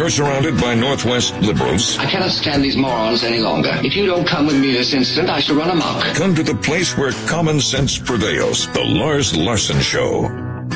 You're surrounded by Northwest liberals. I cannot stand these morons any longer. If you don't come with me this instant, I shall run amok. Come to the place where common sense prevails. The Lars Larson Show.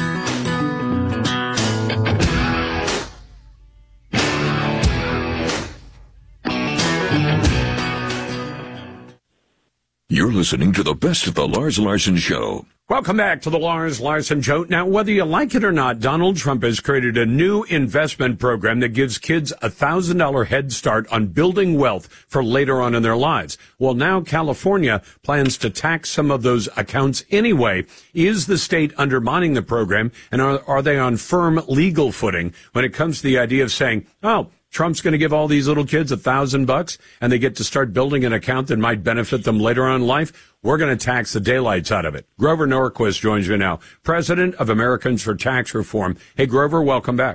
You're listening to the best of the Lars Larson Show. Welcome back to the Lars Larson Show. Now, whether you like it or not, Donald Trump has created a new investment program that gives kids a $1,000 head start on building wealth for later on in their lives. Well, now California plans to tax some of those accounts anyway. Is the state undermining the program, and are they on firm legal footing when it comes to the idea of saying, oh, Trump's going to give all these little kids $1,000 and they get to start building an account that might benefit them later on in life? We're going to tax the daylights out of it. Grover Norquist joins me now, president of Americans for Tax Reform. Hey, Grover, welcome back.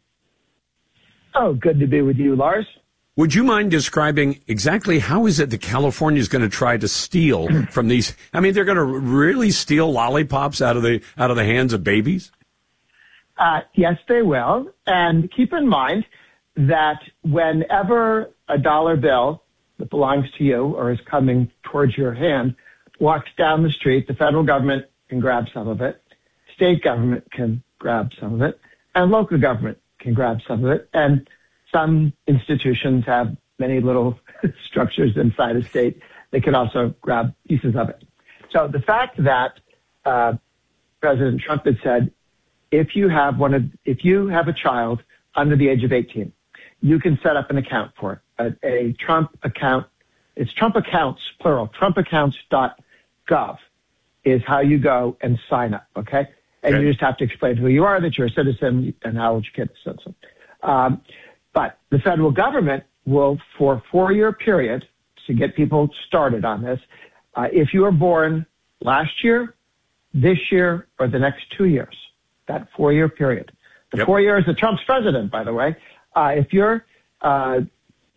Oh, good to be with you, Lars. Would you mind describing exactly how is it that California is going to try to steal from these? I mean, they're going to really steal lollipops out of the hands of babies? Yes, they will. And keep in mind that whenever a dollar bill that belongs to you or is coming towards your hand walks down the street, the federal government can grab some of it, state government can grab some of it, and local government can grab some of it. And some institutions have many little structures inside a state that can also grab pieces of it. So the fact that President Trump had said, if you have a child under the age of 18, you can set up an account for it, a Trump account. It's Trump Accounts, plural. TrumpAccounts.gov is how you go and sign up, okay? And you just have to explain who you are, that you're a citizen, and how old your kid is. But the federal government will, for a 4-year period, to get people started on this, if you were born last year, this year, or the next 2 years, that 4-year period. The 4 years that Trump's president, by the way. If you're have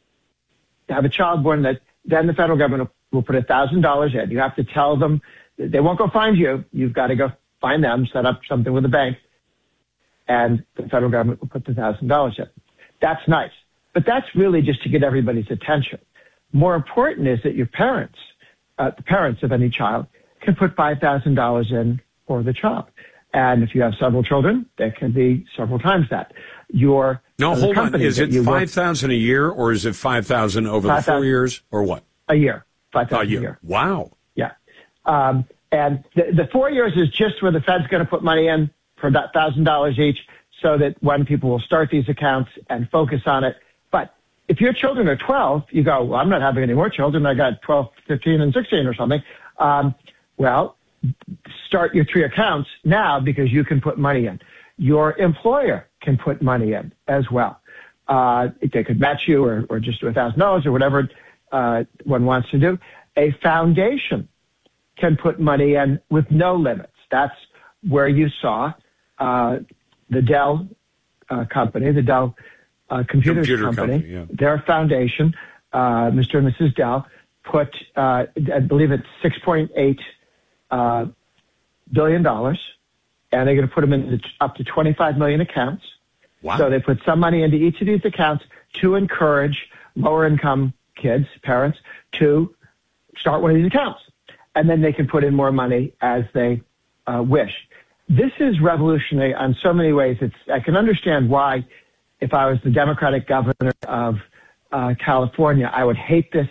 a child born, then the federal government will put $1,000 in. You have to tell them they won't go find you. You've got to go find them, set up something with a bank, and the federal government will put the $1,000 in. That's nice, but that's really just to get everybody's attention. More important is that your parents, the parents of any child, can put $5,000 in for the child. And if you have several children, that can be several times that. Hold on. Is it $5,000 a year, or is it $5,000 over the 4 years, or what? A year. $5,000 a year. Wow. Yeah. And the 4 years is just where the Fed's going to put money in for about $1,000 each, so that when people will start these accounts and focus on it. But if your children are 12, you go, well, I'm not having any more children. I got 12, 15, and 16 or something. Well, start your 3 accounts now, because you can put money in. Your employer can put money in as well. They could match you or just do $1,000 or whatever one wants to do. A foundation can put money in with no limits. That's where you saw the Dell company, the Dell Computer Company, their foundation, Mr. and Mrs. Dell, put, I believe it's $6.8 billion, and they're going to put them in up to 25 million accounts. Wow. So they put some money into each of these accounts to encourage lower-income kids, parents, to start one of these accounts. And then they can put in more money as they wish. This is revolutionary on so many ways. I can understand why, if I was the Democratic governor of California, I would hate this,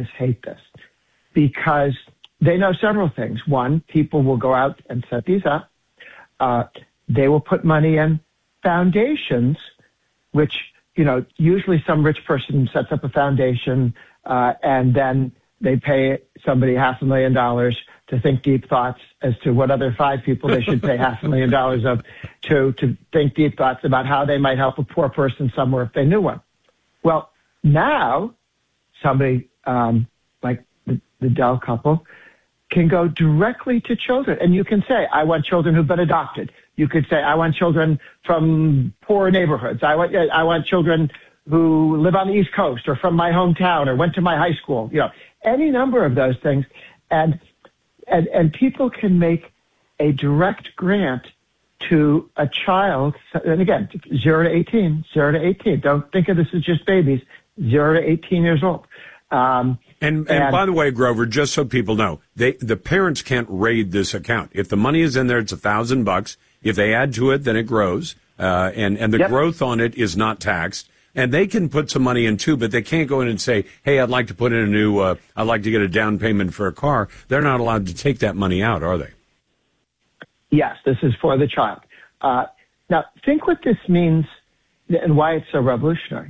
because they know several things. One, people will go out and set these up. They will put money in foundations, which, usually some rich person sets up a foundation, and then they pay somebody $500,000 to think deep thoughts as to what other 5 people they should pay $500,000 of to think deep thoughts about how they might help a poor person somewhere if they knew one. Well, now somebody like the Dell couple can go directly to children. And you can say, I want children who've been adopted. You could say, I want children from poor neighborhoods. I want children who live on the East Coast or from my hometown or went to my high school. Any number of those things. And people can make a direct grant to a child, and again, 0 to 18. Don't think of this as just babies, 0 to 18 years old. And by the way, Grover, just so people know, the parents can't raid this account. If the money is in there, it's $1,000. If they add to it, then it grows. And the growth on it is not taxed. And they can put some money in too, but they can't go in and say, hey, I'd like to put in a new, I'd like to get a down payment for a car. They're not allowed to take that money out, are they? Yes, this is for the child. Now, think what this means and why it's so revolutionary.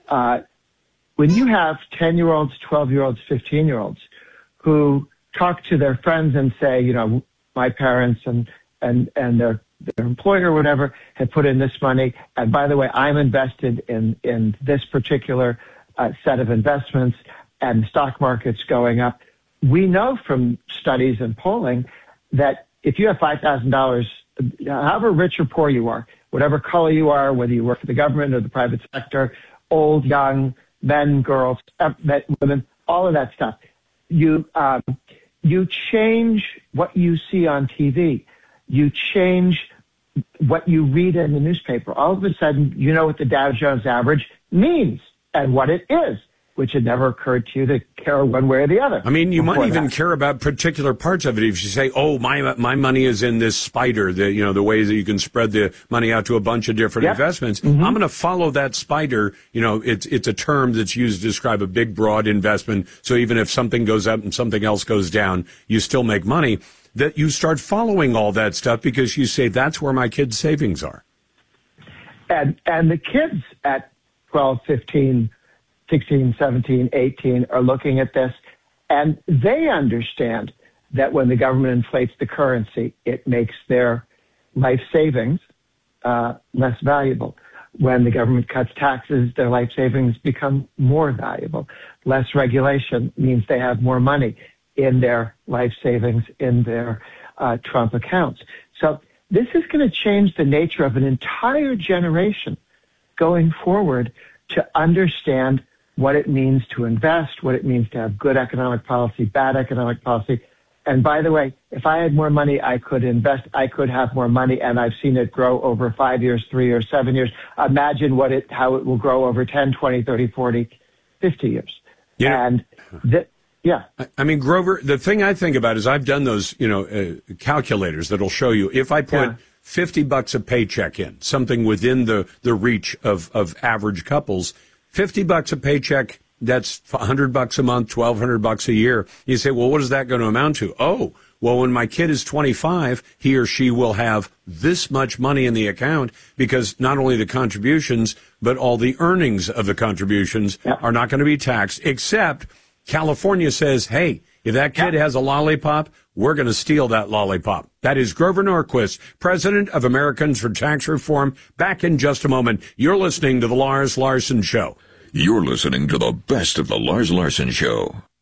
When you have 10-year-olds, 12-year-olds, 15-year-olds who talk to their friends and say, you know, my parents and their employer or whatever had put in this money, and by the way, I'm invested in this particular set of investments, and the stock market's going up. We know from studies and polling that if you have $5,000, however rich or poor you are, whatever color you are, whether you work for the government or the private sector, old, young, men, girls, women, all of that stuff. You change what you see on TV. You change what you read in the newspaper. All of a sudden, you know what the Dow Jones average means and what it is, which had never occurred to you to care one way or the other. I mean, you might even care about particular parts of it. If you say, oh, my money is in this spider, the way that you can spread the money out to a bunch of different investments, I'm going to follow that spider. You know, it's a term that's used to describe a big, broad investment. So even if something goes up and something else goes down, you still make money. That you start following all that stuff because you say, that's where my kids' savings are. And the kids at 12, 15, 16, 17, 18 are looking at this, and they understand that when the government inflates the currency, it makes their life savings less valuable. When the government cuts taxes, their life savings become more valuable. Less regulation means they have more money in their life savings, in their Trump accounts. So this is going to change the nature of an entire generation going forward to understand what it means to invest, what it means to have good economic policy, bad economic policy. And by the way, if I had more money, I could invest, I could have more money, and I've seen it grow over 5 years, 3 years, 7 years. Imagine how it will grow over 10, 20, 30, 40, 50 years. Yeah. And yeah. I mean, Grover, the thing I think about is I've done those, calculators that'll show you if I put $50 a paycheck in, something within the reach of average couples, $50 a paycheck, that's $100 a month, $1,200 a year. You say, well, what is that going to amount to? Oh, well, when my kid is 25, he or she will have this much money in the account because not only the contributions, but all the earnings of the contributions are not going to be taxed, except California says, hey, if that kid has a lollipop, we're going to steal that lollipop. That is Grover Norquist, president of Americans for Tax Reform. Back in just a moment. You're listening to The Lars Larson Show. You're listening to the best of The Lars Larson Show.